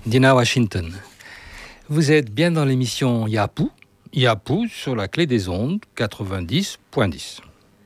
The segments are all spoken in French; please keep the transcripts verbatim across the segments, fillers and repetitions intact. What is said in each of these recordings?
Dina Washington. Vous êtes bien dans l'émission Yapou, Yapou sur la clé des ondes quatre-vingt-dix point dix.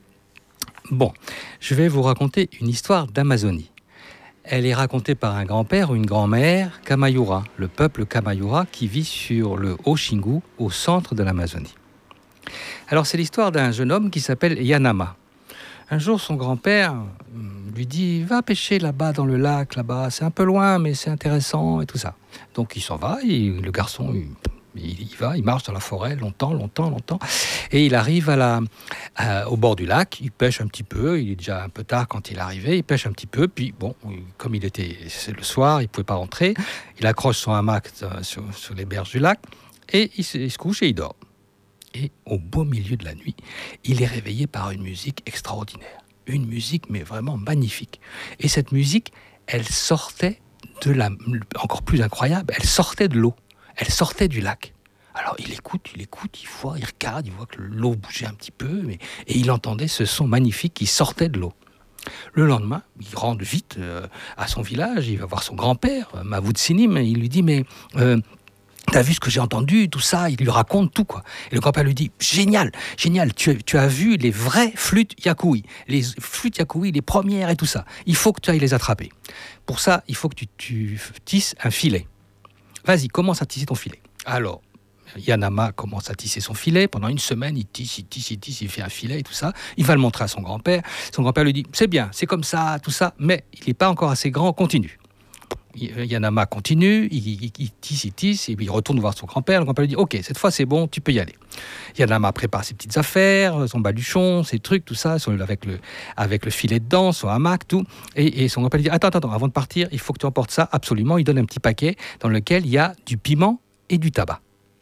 Bon, je vais vous raconter une histoire d'Amazonie. Elle est racontée par un grand-père ou une grand-mère Kamayura, le peuple Kamayura qui vit sur le Haut Xingu, au centre de l'Amazonie. Alors c'est l'histoire d'un jeune homme qui s'appelle Yanama. Un jour, son grand-père lui dit « Va pêcher là-bas dans le lac, là-bas, c'est un peu loin, mais c'est intéressant et tout ça. » Donc il s'en va, et le garçon, il, il y va, il marche dans la forêt longtemps, longtemps, longtemps, et il arrive à la, à, au bord du lac, il pêche un petit peu, il est déjà un peu tard quand il est arrivé, il pêche un petit peu, puis bon, comme il était c'est le soir, il ne pouvait pas rentrer, il accroche son hamac sur, sur les berges du lac, et il se, il se couche et il dort. Et au beau milieu de la nuit, il est réveillé par une musique extraordinaire. Une musique, mais vraiment magnifique. Et cette musique, elle sortait de la... Encore plus incroyable, elle sortait de l'eau. Elle sortait du lac. Alors il écoute, il écoute, il voit, il regarde, il voit que l'eau bougeait un petit peu, mais... et il entendait ce son magnifique qui sortait de l'eau. Le lendemain, il rentre vite euh, à son village, il va voir son grand-père, Mavout Sinim, et il lui dit « Mais... Euh, T'as vu ce que j'ai entendu, tout ça ?» Il lui raconte tout, quoi. Et le grand-père lui dit « Génial, génial, tu, tu as vu les vraies flûtes yakoui, les flûtes yakoui, les premières et tout ça. Il faut que tu ailles les attraper. Pour ça, il faut que tu, tu tisses un filet. Vas-y, commence à tisser ton filet. » Alors, Yanama commence à tisser son filet. Pendant une semaine, il tisse, il tisse, il tisse, il fait un filet et tout ça. Il va le montrer à son grand-père. Son grand-père lui dit « C'est bien, c'est comme ça, tout ça, mais il n'est pas encore assez grand, continue. » Yanama continue, il, il, il tisse, il tisse, et puis il retourne voir son grand-père. Le grand-père lui dit « Ok, cette fois c'est bon, tu peux y aller. » Yanama prépare ses petites affaires, son baluchon, ses trucs, tout ça, avec le, avec le filet dedans, son hamac, tout. Et, et son grand-père lui dit « Attends, attends, avant de partir, il faut que tu emportes ça absolument. » Il donne un petit paquet dans lequel il y a du piment et du tabac.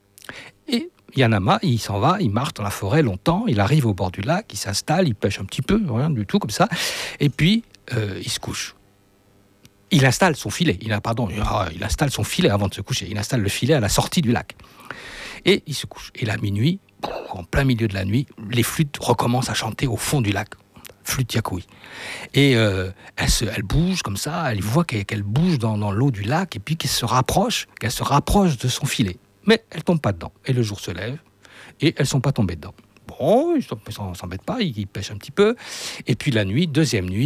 Et Yanama, il s'en va, il marche dans la forêt longtemps, il arrive au bord du lac, il s'installe, il pêche un petit peu, rien du tout, comme ça, et puis euh, il se couche. Il installe son filet, il, a, pardon, il installe son filet avant de se coucher, il installe le filet à la sortie du lac. Et il se couche. Et la minuit, en plein milieu de la nuit, les flûtes recommencent à chanter au fond du lac. Flûte yakoui. Et euh, elle, se, elle bouge comme ça, elle voit qu'elle, qu'elle bouge dans, dans l'eau du lac, et puis qu'elle se rapproche, qu'elle se rapproche de son filet. Mais elle ne tombe pas dedans. Et le jour se lève, et elles ne sont pas tombées dedans. Bon, ils ne s'embêtent pas, ils pêchent un petit peu. Et puis la nuit, deuxième nuit,